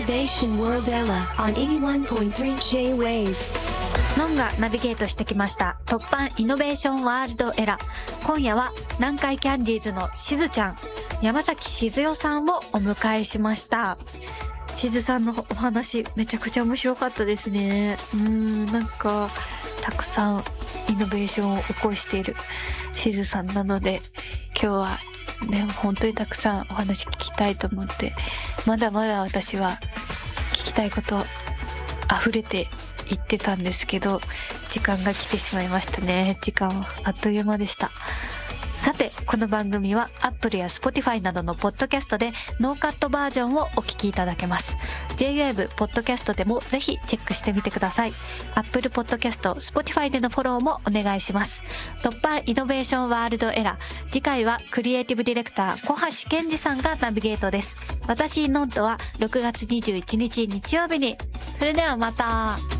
Innovation World Ella on 81.3 J-Wave。 ノンがナビゲートしてきました突版イノベーションワールドエラ。今夜は南海キャンディーズのしずちゃん、山崎しずよさんをお迎えしました。しずさんのお話めちゃくちゃ面白かったですね。なんかたくさんイノベーションを起こしているしずさんなので、今日はね本当にたくさんお話聞きたいと思って、まだまだ私は聞きたいこと溢れて言ってたんですけど、時間が来てしまいましたね。時間はあっという間でした。さて、この番組は Apple や Spotify などのポッドキャストでノーカットバージョンをお聞きいただけます。J-Wave ポッドキャストでもぜひチェックしてみてください。Apple ポッドキャスト、Spotify でのフォローもお願いします。突破イノベーションワールドエラー。次回はクリエイティブディレクター小橋健二さんがナビゲートです。私ノントは6月21日日曜日に。それではまた。